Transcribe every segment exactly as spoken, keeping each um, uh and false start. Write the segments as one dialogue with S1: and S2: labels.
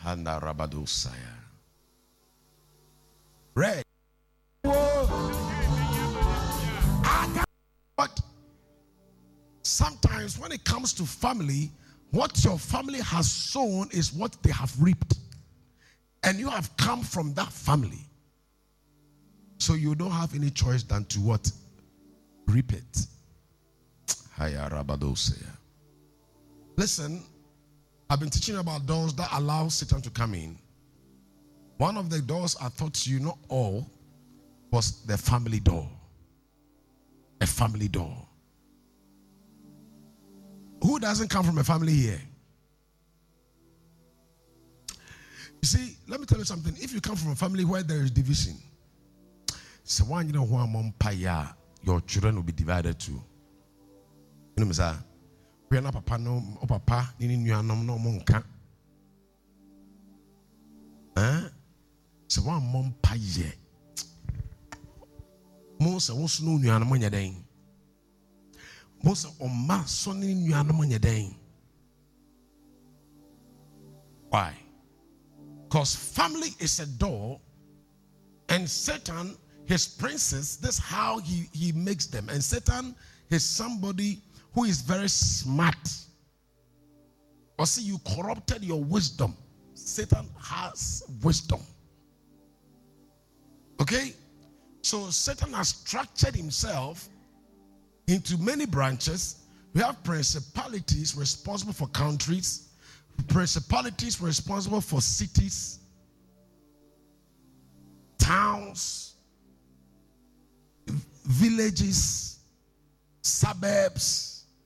S1: Handa Rabadosaya. Red. But sometimes when it comes to family, what your family has sown is what they have reaped. And you have come from that family. So you don't have any choice than to what? Reap it. Haya Rabadosaya. Listen, I've been teaching about doors that allow Satan to come in. One of the doors I taught you, not all, was the family door. A family door. Who doesn't come from a family here? You see, let me tell you something. If you come from a family where there is division, so one you know who I'm your children will be divided too. You know, Mister We are not papa no papa ni ni no no monka. Eh? So one mom pa ye. Mo se wo sunu nua no nya den. Mo se o ma so ni nua no nya den. Why? Because family is a door, and Satan, his princes, that's how he, he makes them. And Satan is somebody who is very smart. Or see, you corrupted your wisdom. Satan has wisdom. Okay? So Satan has structured himself into many branches. We have principalities responsible for countries, principalities responsible for cities, towns, villages, suburbs,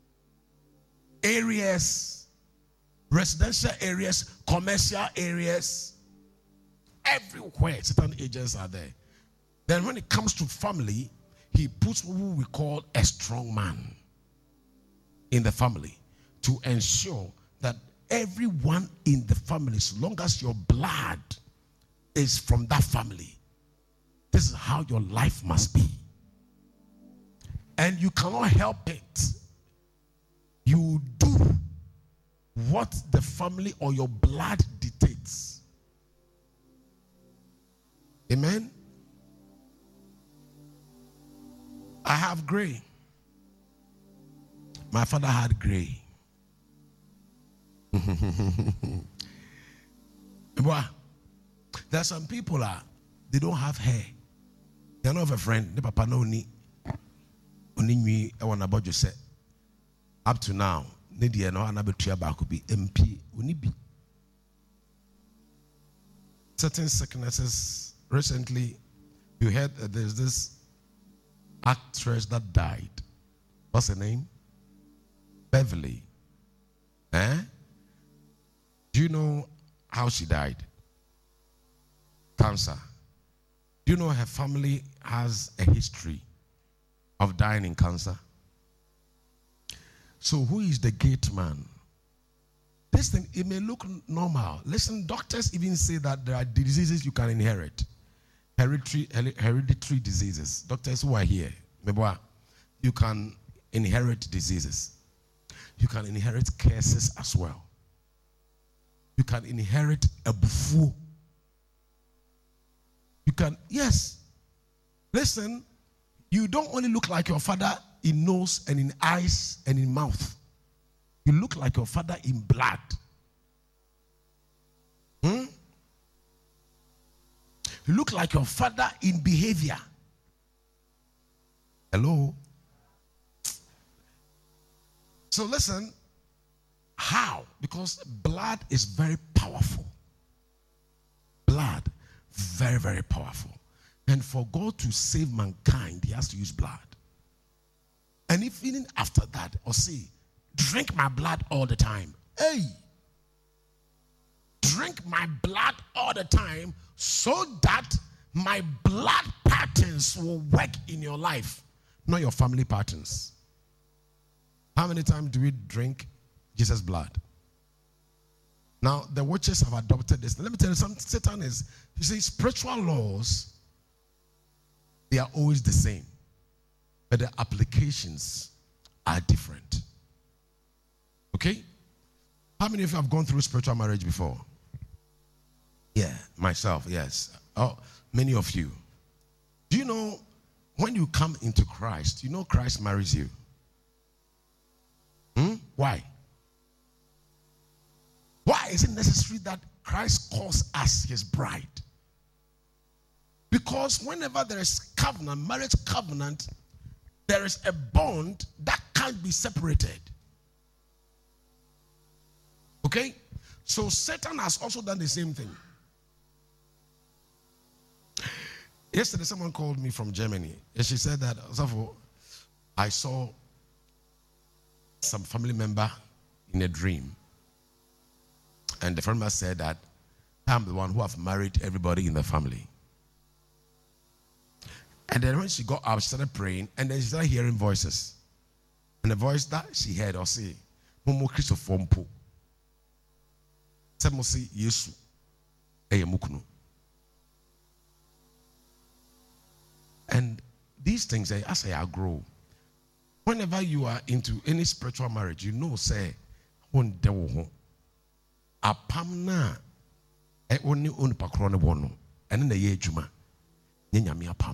S1: areas, residential areas, commercial areas. Everywhere certain agents are there. Then when it comes to family, he puts who we call a strong man in the family to ensure that everyone in the family, as long as your blood is from that family, this is how your life must be. And you cannot help it. You do what the family or your blood dictates. Amen? I have gray. My father had gray. Boy, there are some people are they don't have hair. They don't have a friend. The papa no ni oni nwi e won about you say up to now. Ne die no anabetua ba ko bi M P oni bi. Certain sicknesses. Recently, you heard that there's this actress that died. What's her name? Beverly. Eh? Do you know how she died? Cancer. Do you know her family has a history of dying in cancer? So who is the gate man? This thing, it may look normal. Listen, doctors even say that there are diseases you can inherit. Hereditary, hereditary diseases. Doctors who are here, you can inherit diseases. You can inherit curses as well. You can inherit a buffo. You can, yes. Listen, you don't only look like your father in nose and in eyes and in mouth. You look like your father in blood. Hmm? You look like your father in behavior. Hello? So listen, how? Because blood is very powerful. Blood, very, very powerful. And for God to save mankind, he has to use blood. And if even after that, or say, drink my blood all the time. Hey! Drink my blood all the time so that my blood patterns will work in your life, not your family patterns. How many times do we drink Jesus' blood? Now, the witches have adopted this. Let me tell you something. Satan is, you see, spiritual laws, they are always the same, but the applications are different. Okay? How many of you have gone through spiritual marriage before? Yeah, myself, yes. Oh, many of you. Do you know when you come into Christ, you know Christ marries you? Hmm? Why? Why is it necessary that Christ calls us his bride? Because whenever there is covenant, marriage covenant, there is a bond that can't be separated. Okay? So Satan has also done the same thing. Yesterday, someone called me from Germany, and she said that I saw some family member in a dream. And the family member said that I'm the one who have married everybody in the family. And then when she got up, she started praying, and then she started hearing voices. And the voice that she heard or say, Momo Christopher, Samosi Yesu, Eyamukunu. And these things, as I grow, whenever you are into any spiritual marriage, you know, say, on dewo apamna e oni oni pakro ne bono ene na ye adwuma nyanyame apam.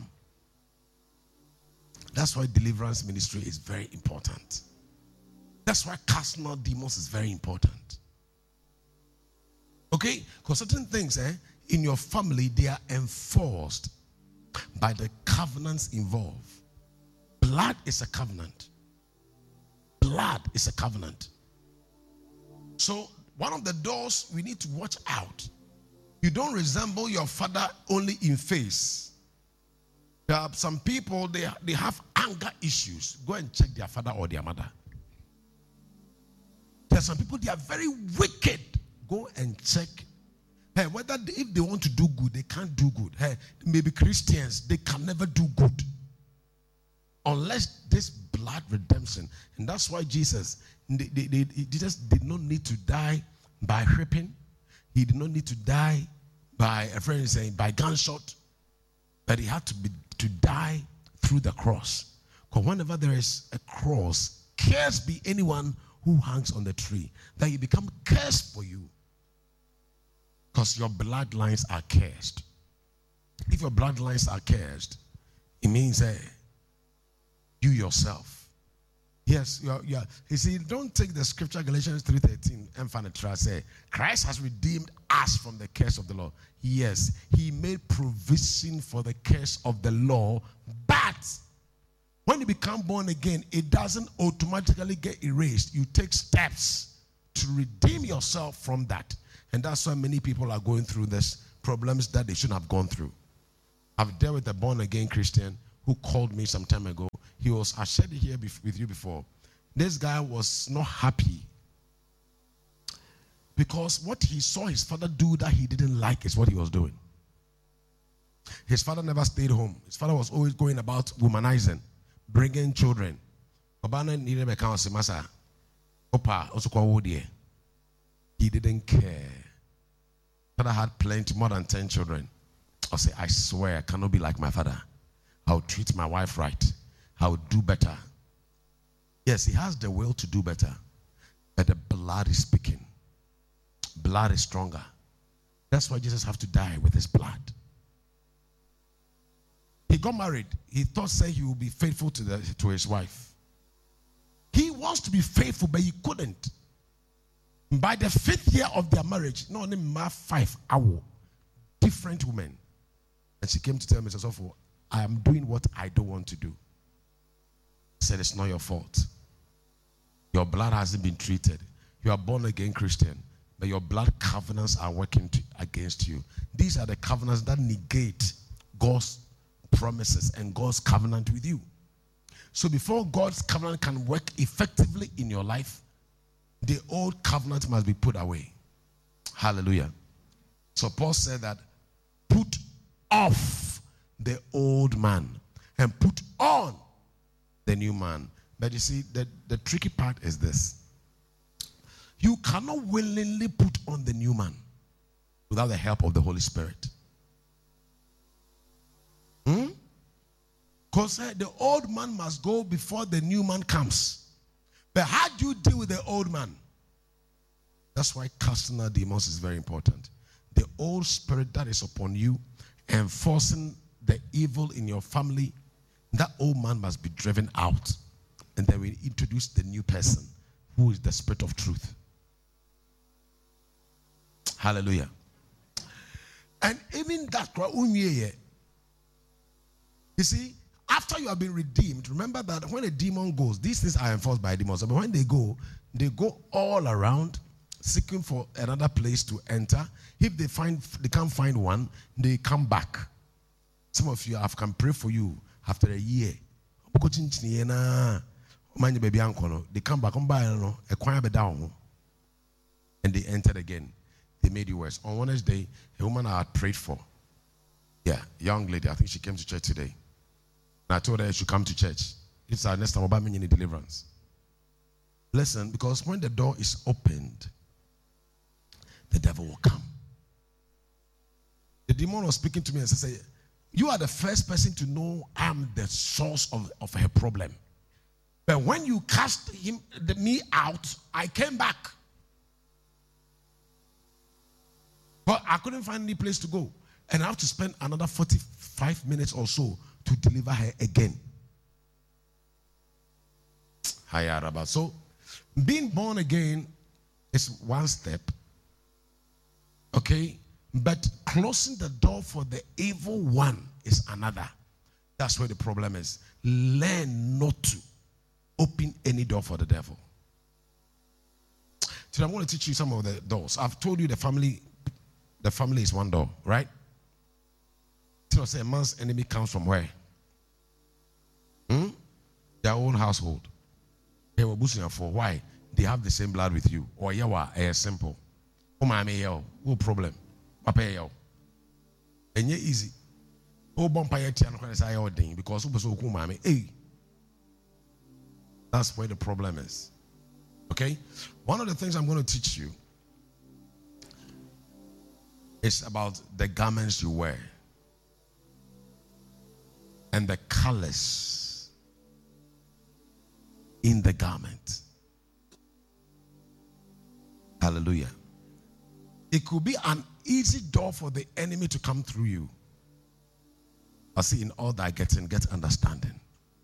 S1: That's why deliverance ministry is very important. That's why casting out demons is very important. Okay? Because certain things eh, in your family, they are enforced by the covenants involved. Blood is a covenant. Blood is a covenant. So one of the doors we need to watch out. You don't resemble your father only in face. There are some people, they, they have anger issues. Go and check their father or their mother. There are some people, they are very wicked. Go and check. Hey, whether they, if they want to do good, they can't do good. Hey, maybe Christians, they can never do good. Unless this blood redemption. And that's why Jesus, they, they, they, Jesus did not need to die by whipping. He did not need to die by, a friend is saying, by gunshot. But he had to be to die through the cross. Because whenever there is a cross, cursed be anyone who hangs on the tree. That you become cursed for you. Because your bloodlines are cursed. If your bloodlines are cursed, it means uh, you yourself. Yes, you are, you are. You see, don't take the scripture Galatians three thirteen and find a trust. Say, Christ has redeemed us from the curse of the law. Yes, he made provision for the curse of the law, but when you become born again, it doesn't automatically get erased. You take steps to redeem yourself from that. And that's why many people are going through this problems that they shouldn't have gone through. I've dealt with a born-again Christian who called me some time ago. He was, I shared it here with you before. This guy was not happy because what he saw his father do that he didn't like is what he was doing. His father never stayed home. His father was always going about womanizing, bringing children. He didn't care. Father had plenty, more than ten children. I say, I swear, I cannot be like my father. I'll treat my wife right. I'll do better. Yes, he has the will to do better. But the blood is speaking. Blood is stronger. That's why Jesus has to die with his blood. He got married. He thought, say, he would be faithful to, the, to his wife. He wants to be faithful, but he couldn't. By the fifth year of their marriage, no only five hour, different women. And she came to tell me, I am doing what I don't want to do. I said, it's not your fault. Your blood hasn't been treated. You are born again Christian, but your blood covenants are working to, against you. These are the covenants that negate God's promises and God's covenant with you. So before God's covenant can work effectively in your life, the old covenant must be put away. Hallelujah. So Paul said that put off the old man and put on the new man. But you see, the, the tricky part is this. You cannot willingly put on the new man without the help of the Holy Spirit. Hmm? Because uh, the old man must go before the new man comes. But how do you deal with the old man? That's why casting out demons is very important. the old spirit that is upon you, enforcing the evil in your family, that old man must be driven out. And then we introduce the new person, who is the spirit of truth. Hallelujah. And even that, you see, after you have been redeemed, remember that when a demon goes, these things are enforced by demons. But when they go, they go all around seeking for another place to enter. If they find they can't find one, they come back. Some of you have can pray for you after a year. They come back and they entered again. They made you worse. On Wednesday, a woman I had prayed for, yeah, young lady, I think she came to church today. And I told her she should come to church. It's our next time about me in deliverance. Listen, because when the door is opened, the devil will come. The demon was speaking to me and said, you are the first person to know I'm the source of, of her problem. But when you cast him, the, me out, I came back. But I couldn't find any place to go. And I have to spend another forty-five minutes or so to deliver her again. So, being born again is one step. Okay? But closing the door for the evil one is another. That's where the problem is. Learn not to open any door for the devil. Today I'm going to teach you some of the doors. I've told you the family, the family is one door, right? So I say a man's enemy comes from where? Hmm? Their own household. They were boosting for why? They have the same blood with you. Or yawa, eh, simple. Oh my yo, no problem. Papa yo. And ye easy. Oh bumpire tiano can say your thing because super so cool mommy. Hey. That's where the problem is. Okay? One of the things I'm going to teach you is about the garments you wear and the colors in the garment. Hallelujah. It could be an easy door for the enemy to come through you. I see in all that getting, get understanding.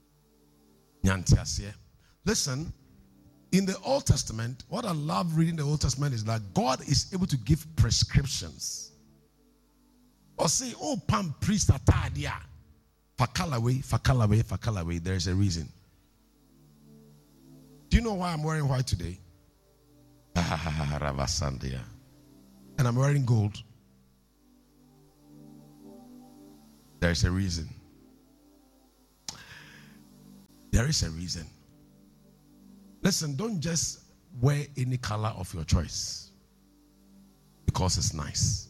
S1: Listen, in the Old Testament, what I love reading the Old Testament is that God is able to give prescriptions. Or say, oh, Pam, priest, atadia. Fakalaway, fakalaway, fakalaway. There is a reason. Do you know why I'm wearing white today? Ravasandia. And I'm wearing gold. There is a reason. There is a reason. Listen, don't just wear any color of your choice because it's nice.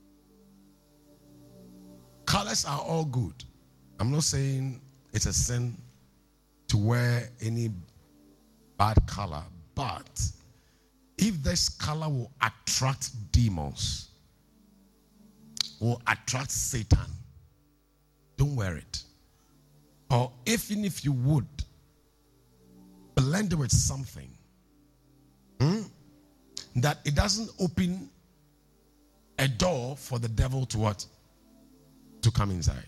S1: Colors are all good. I'm not saying it's a sin to wear any bad color, but if this color will attract demons, will attract Satan, don't wear it. Or even if you would, blend it with something hmm, that it doesn't open a door for the devil to what? To come inside.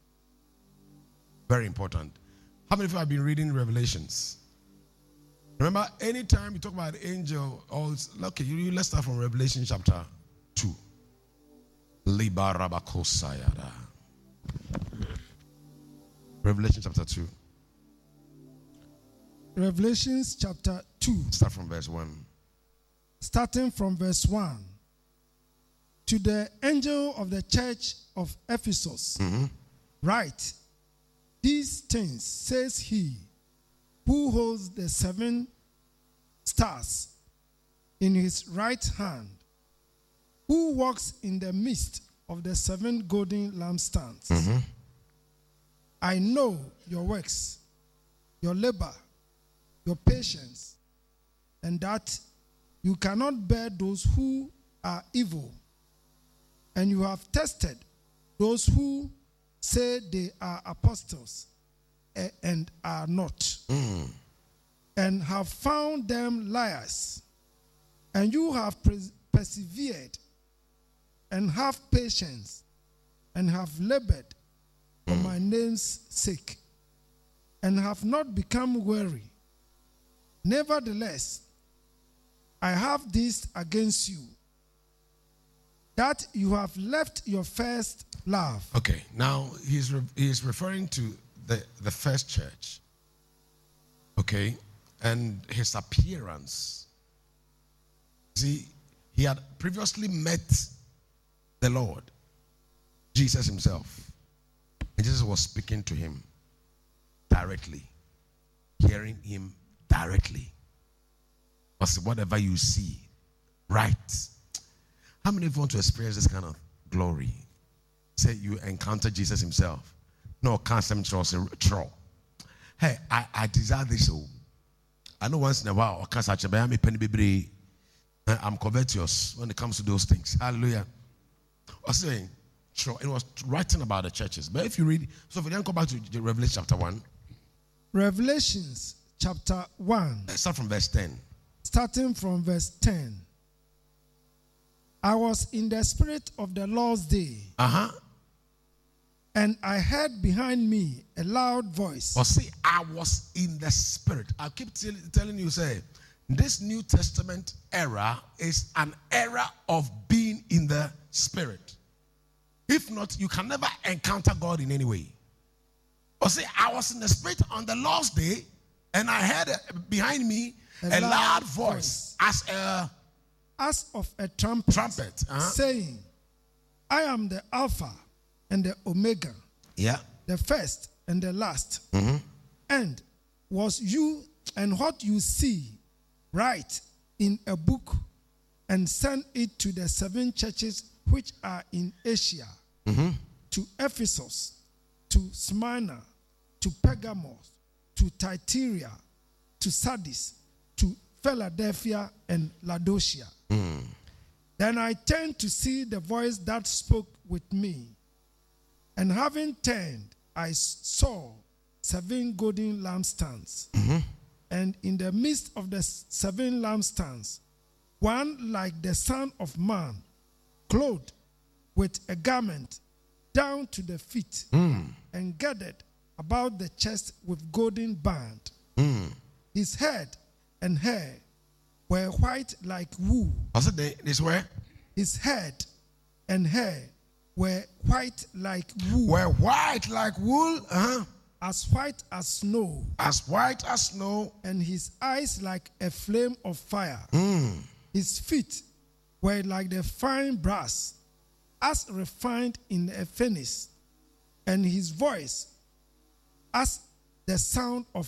S1: Very important. How many of you have been reading Revelations? Remember, anytime you talk about the angel, or okay, you, let's start from Revelation chapter two. Revelation chapter two.
S2: Revelations chapter two.
S1: Start from verse one.
S2: Starting from verse one. To the angel of the church of Ephesus, mm-hmm. write, these things says he who holds the seven stars in his right hand, who walks in the midst of the seven golden lampstands. Mm-hmm. I know your works, your labor, your patience, and that you cannot bear those who are evil, and you have tested those who say they are apostles and are not, mm. and have found them liars, and you have persevered and have patience, and have labored for my name's sake, and have not become weary. Nevertheless, I have this against you, that you have left your first love.
S1: Okay, now he's re- he's referring to the, the first church. Okay, and his appearance. See, he had previously met the Lord, Jesus himself. And Jesus was speaking to him directly, hearing him directly. But whatever you see, right. How many of you want to experience this kind of glory? Say you encounter Jesus himself. No, can't some throw. Hey, I, I desire this. So I know once in a while, I'm covetous when it comes to those things. Hallelujah. I was saying, sure, it was writing about the churches. But if you read, so if we then go back to Revelation chapter one.
S2: Revelations chapter one.
S1: Let's start from verse ten.
S2: Starting from verse ten. I was in the spirit of the Lord's day.
S1: Uh-huh.
S2: And I heard behind me a loud voice.
S1: Or see, I was in the spirit. I keep t- telling you, say, this New Testament era is an era of being in the spirit. If not, you can never encounter God in any way. Or say, I was in the spirit on the Lord's day, and I heard uh, behind me a, a loud, loud voice, voice as a
S2: as of a trumpet,
S1: trumpet uh-huh.
S2: saying, I am the Alpha and the Omega,
S1: yeah,
S2: the first and the last.
S1: Mm-hmm.
S2: And was you and what you see write in a book and send it to the seven churches which are in Asia,
S1: mm-hmm.
S2: to Ephesus, to Smyrna, to Pergamos, to Thyatira, to Sardis, to Philadelphia and Laodicea.
S1: Mm.
S2: Then I turned to see the voice that spoke with me. And having turned, I saw seven golden lampstands.
S1: Mm-hmm.
S2: And in the midst of the seven lampstands, one like the Son of Man, clothed with a garment down to the feet,
S1: mm. and
S2: girded about the chest with golden band.
S1: Mm.
S2: His head and hair were white like wool.
S1: Also, this where?
S2: His head and hair were white like wool.
S1: Were white like wool? Uh-huh.
S2: As white as snow.
S1: As white as snow.
S2: And his eyes like a flame of fire.
S1: Mm.
S2: His feet were like the fine brass, as refined in a furnace. And his voice as the sound of